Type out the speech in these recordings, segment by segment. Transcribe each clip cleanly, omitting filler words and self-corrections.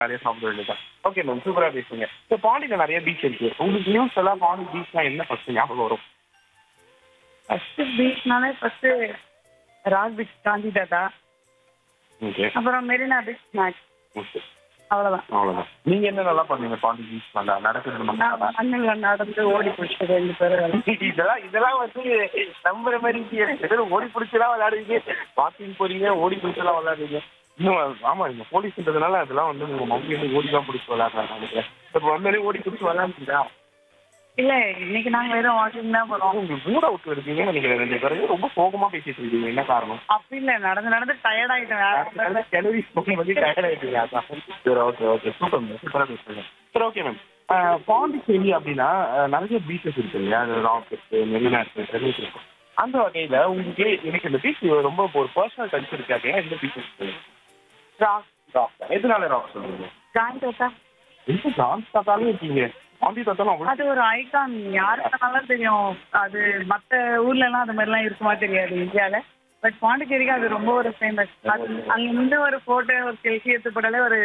நிறைய சாப்பிட வேண்டியதான். ஓகே மேம், சூப்பரா பேசுங்க. இப்போ பாண்டியில நிறைய பீச் இருக்கு. உங்களுக்கு நியூஸ் எல்லாம் பாண்டி பீச்னா என்ன ஃபர்ஸ்ட் ஞாபகம் வரும்? First பீச்னாலே first rock beach Gandhi தாத்தா, ஓகே அப்புறம் மெரினா பீச் ஸ்நாக்ஸ், ஓகே, அவ்வளவுதான். அவ்வளவுதான். நீங்க என்ன நல்லா பண்ணுவீங்க பாண்டி பீச் நடக்கிறது நான் நம்ம மண்ணுல நடந்து ஓடி பிடிச்சது 2 பேரும். இதெல்லாம் வந்து நம்புற மாதிரி ஏதோ ஓடி பிடிச்சலாம் விளையாடுவீங்க, வாக்கிங் போறீங்க, ஓடி பிடிச்சலாம் விளையாடுவீங்க. இன்னும் ஆமா, இந்த போலீஸ்ன்றதுனால அதெல்லாம் வந்து உங்க மம்மி வந்து ஓடி தான் பிடிச்சி விளையாடுறாங்க நினைக்கிறேன். இப்போ வந்தாலே ஓடி பிடிச்சி விளையாடுறீங்களா? இல்ல, இன்னைக்கு நாங்க வெறும் வாக்கிங் தான் போறோம். உங்களுக்கு மூட் அவுட்ல இருக்கீங்கன்னு நினைக்கிறேன். 2 பேரும் ரொம்ப சோகமா பேசிட்டு இருக்கீங்க, என்ன காரணம்? அப்படி இல்ல, நடந்து நடந்து டயர்ட் ஆயிட்டேன். கிளவி போகும்போது டயர்ட் ஆயிட்டீங்க. அதான். சரி, ஓகே ஓகே, சூப்பர் மேம், சூப்பரா பேசுறீங்க. சரி, ஓகே மேம். பாண்டிச்சேரி அப்படின்னா நிறைய பீச்சஸ் இருக்கு இல்லையா? ராக் இருக்கு, மெரினா இருக்கு, டென்னிஸ் இருக்கு. அந்த வகையில உங்களுக்கு எனக்கு இந்த பீச் ரொம்ப ஒரு பர்சனல் டச் இருக்காங்க. எந்த பீச்சஸ் இருக்கு? Rock rock. எதனால ராக் சொல்றீங்க? காந்தி தாத்தா எந்த டான்ஸ் தாத்தாலும் இருக்கீங்க, பாண்டி தாத்தாலும் அவ்வளோ. அது ஒரு ஐகான், யாருக்குனாலும் தெரியும். அது மத்த ஊர்ல எல்லாம் அது மாதிரி எல்லாம் இருக்குமா தெரியாது இந்தியால. பட் பாண்டிச்சேரிக்கு அது ரொம்ப ஒரு ஃபேமஸ். அங்க இருந்து ஒரு போட்டோ, ஒரு செல்ஃபி எடுத்து போட்டாலே ஒரு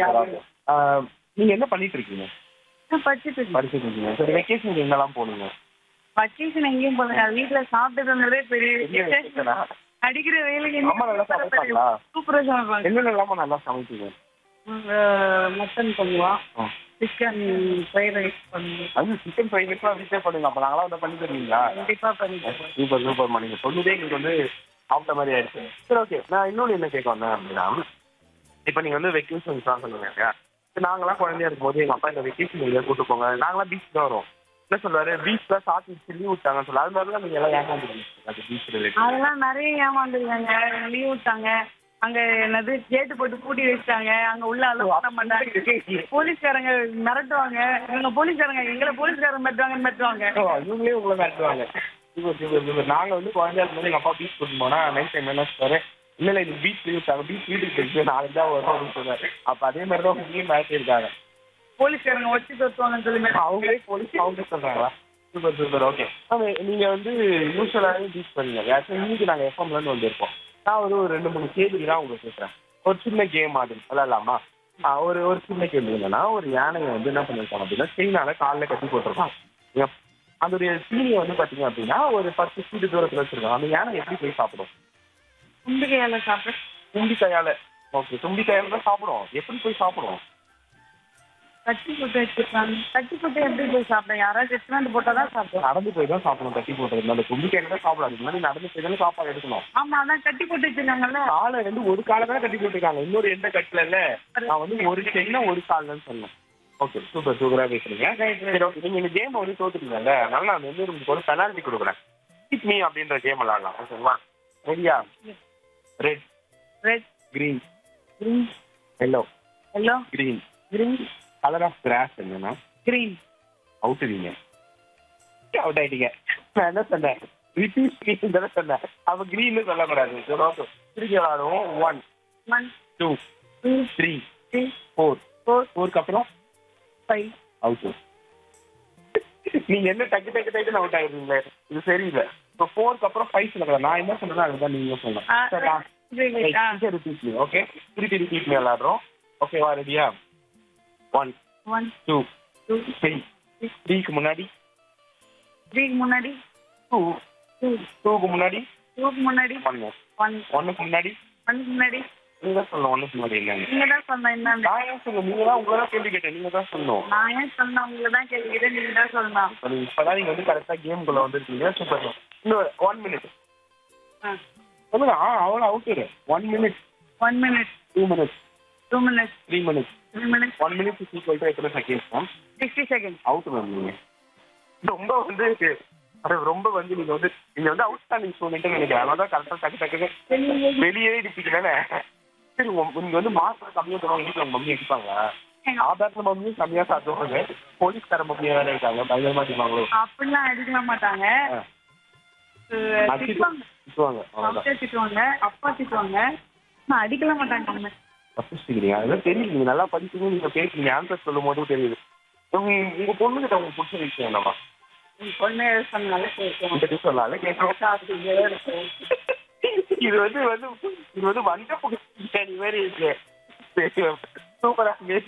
நீங்க என்ன பண்ணிட்டு இருக்கீங்க? படிச்சுட்டு படிச்சுட்டு இருக்கீங்க. சரி, வெக்கேஷன் எங்கெல்லாம் போனீங்க? வக்கேஷன் எங்கேயும் போல, வீட்டுல சாப்பிட்டு இருந்ததே பெரிய வெக்கேஷனா? அடிக்கிற வேலைக்கு அம்மா நல்லா சமைப்பாங்களா? சூப்பரா சமைப்பாங்க. என்னென்னலாமா நல்லா சமைப்பீங்க? மட்டன் பண்ணுவோம், ஆ. சிக்கன் ஃப்ரைட் ரைஸ் பண்ணுவோம். அது சிக்கன் ஃப்ரை ரைஸ்லாம் வீட்டிலே பண்ணுங்க. அப்போ நாங்களாம் வந்து பண்ணி தருவீங்களா? கண்டிப்பா பண்ணிடுவோம். சூப்பர் சூப்பர்மா, நீங்கள் சொன்னதே எங்களுக்கு வந்து சாப்பிட்ட மாதிரி ஆயிடுச்சு. சரி, ஓகே. நான் இன்னொன்று என்ன கேட்க வந்தேன் அப்படின்னா, இப்போ நீங்கள் வந்து வெக்கேஷன் தான் சொல்லுங்க இல்லையா? இப்போ நாங்களாம் குழந்தையா இருக்கும்போது எங்கள் அப்பா இந்த வெக்கேஷன் எங்கேயா கூட்டு போங்க, நாங்களாம் பீச் தான் வரோம். என்ன சொல்லுவாரு, பீச்ல சாத்தி லீவ் விட்டாங்கன்னு சொல்ல, அது மாதிரிலாம் நீங்கள் எல்லாம் ஏமாந்துருக்கீங்க அது பீச் ரிலேட்டட்? அதெல்லாம் நிறைய ஏமாந்துருக்காங்க. லீவ் விட்டாங்க, அங்க என்னது கேட்டு போட்டு பூட்டி வச்சிட்டாங்க, அங்க உள்ள அலோவ் பண்ண மாட்டாங்க. போலீஸ்காரங்க மிரட்டுவாங்க, இவங்க போலீஸ்காரங்க எங்களை போலீஸ்காரங்க மிரட்டுவாங்க. இவங்களே உங்களை மிரட்டுவாங்க. Super super super. நாங்கள் வந்து குழந்தையா இருக்கும்போது எங்கள் அப்பா பீச் கூட்டு போனா நைட் டைம் என்ன சொல்லுவாரு, இல்லை இது பீச் லீவ் விட்டாங்க, பீச் வீட்டுக்கு போயிட்டு நாளைக்கு தான் வரும் அப்படின்னு சொல்லுவாரு. அப்போ அதே மாதிரி தான் உங்களையும் மிரட்டியிருக்காங்க. போலீஸ்காரங்க வச்சு தருவாங்கன்னு சொல்லி அவங்களே போலீஸ் அவங்க சொல்றாங்களா? Super super, okay. நீங்க வந்து யூஸ்வலாகவே பீச் பண்ணீங்க. ஆக்சுவலி இன்னைக்கு நாங்கள் எஃப்எம்லேருந்து வந்திருக்கோம். நான் ஒரு 2-3 கேள்வி தான் உங்களுக்கு கேட்குறேன். ஒரு சின்ன கேம் மாதிரி விளையாடலாமா? ஒரு சின்ன கேள்வி என்னன்னா, ஒரு யானையை வந்து என்ன பண்ணிருக்காங்க அப்படின்னா செயினால காலில் கட்டி போட்டிருக்காங்க. அதோடைய தீனியை வந்து பார்த்தீங்க அப்படின்னா ஒரு 10 ஃபீட் தூரத்தில் வச்சிருக்காங்க. அந்த யானை எப்படி போய் சாப்பிடும்? தும்பிக்கையால சாப்பிட. தும்பிக்கையால. ஓகே, தும்பிக்கையால தான் சாப்பிடும். எப்படி போய் சாப்பிடும்? கட்டி போட்டு வச்சிருக்காங்க. கட்டி போட்டு எப்படி போய் சாப்பிடும்? யாராவது ரெஸ்டாரண்ட் போட்டா தான் சாப்பிடும். நடந்து போய் தான் சாப்பிடணும். கட்டி போட்டது அந்த தும்பிக்கையால தான் சாப்பிடாது. முன்னாடி நடந்து போய் தானே சாப்பாடு எடுக்கணும். ஆமா, அதான் கட்டி போட்டு வச்சிருக்காங்கல்ல. காலை வந்து ஒரு காலை தான் கட்டி போட்டுருக்காங்க, இன்னொரு எந்த கட்டல இல்ல. நான் வந்து ஒரு செயினா ஒரு கால்னு சொன்னேன். ஓகே, சூப்பர் சூப்பரா பேசுறீங்க. சரி, ஓகே. நீங்க இந்த கேம் வந்து தோத்துட்டீங்கல்ல, அதனால நான் வந்து உங்களுக்கு ஒரு பெனால்ட்டி கொடுக்குறேன். ஹிட் மீ அப்படின்ற கேம் விளையாடலாம், ஓகேவா? ரெடியா? Red, red, green, green, yellow, yellow, green. Green, colour of cross என்னன்னா கிரீன். அவுட் நீங்க. அவுட் ஆயிட்டீங்க. நான் என்ன சொன்னேன்? ரிப்பீட் கிரீன் தானே சொன்னேன். அப்ப கிரீன்னு சொல்லக்கூடாது. சரி, ஓகே. திருப்பி விளையாடுவோம். 1 1 2 2 3 3 4 4 4க்கு அப்புறம் 5. அவுட். நீங்க என்ன டக்கு டக்கு டக்குன்னு அவுட் ஆயிருந்தீங்களே, இது சரியில்லை. இப்போ 4க்கு அப்புறம் 5 சொல்லக்கூடாது. நான் என்ன சொன்னேன் அதுதான் நீங்க சொல்லணும். ரிப்பீட். ஓகே, திருப்பி ரிப்பீட் விளையாடுறோம். ஓகேவா? ரெடியா? 1 1 2 2 3 3க்கு முன்னாடி 3க்கு முன்னாடி 2 2 2க்கு முன்னாடி 2க்கு முன்னாடி 1 1 1க்கு முன்னாடி 1க்கு முன்னாடி. நீங்க தான் சொல்லணும். 1க்கு முன்னாடி என்னன்னு நீங்க தான் சொன்ன என்னன்னு. நான் ஏன் சொல்லணும்? நீங்க தான் உங்களை தான் கேள்வி கேட்டேன், நீங்க தான் சொல்லணும். நான் ஏன் சொன்னேன்? உங்களை தான் கேள்விக்கிட்டே, நீங்க தான் சொல்லணும். இப்பதான் நீங்க வந்து கரெக்டா கேம்குள்ள வந்திருக்கீங்க. சூப்பர். இன்னும் 1 மினிட் சொல்லுங்க. அவ்வளோ out. 1 minute 1 minute 2 minutes 2 minutes 3 minutes 3 minutes 1 minute is equal to எத்தனை seconds ma'am? 60 seconds. Out ma'am. நீங்க ரொம்ப வந்து ரொம்ப வந்து நீங்க வந்து அவுட்ஸ்டாண்டிங் ஸ்டூடெண்ட் நினைக்கிறேன். அதனால தான் கரெக்டாக டக்கு டக்கு வெளியே இருப்பீங்க தானே. சரி, நீங்க வந்து மார்க் கம்மியாக தருவாங்க. வீட்டில் உங்க மம்மி அடிப்பாங்க. சாதாரண மம்மியும் கம்மியாக சாப்பிடுவாங்க. போலீஸ்கார மம்மியா வேற இருக்காங்க, பயங்கரமா அடிப்பாங்களோ? அப்படிலாம் அடிக்க மாட்டாங்க. திட்டுவாங்க. திட்டுவாங்க, அவ்வளோதான். அப்பா திட்டுவாங்க, அப்பா திட்டுவாங்க. நான் அடிக்கலாம் மாட்டாங்க. அவங்க தப்பிச்சுக்கிறீங்க. அதெல்லாம் தெரியுது. நீங்க நல்லா படிச்சீங்க, நீங்க பேசுறீங்க, ஆன்சர் சொல்லும் போதும் தெரியுது. உங்க பொண்ணுகிட்ட உங்களுக்கு பிடிச்ச விஷயம் என்னவா? பொண்ணு சொன்னாலே கேட்கும். கிட்ட சொன்னாலே கேட்கும். இது வந்து வந்த மாதிரி இருக்கு. சூப்பரா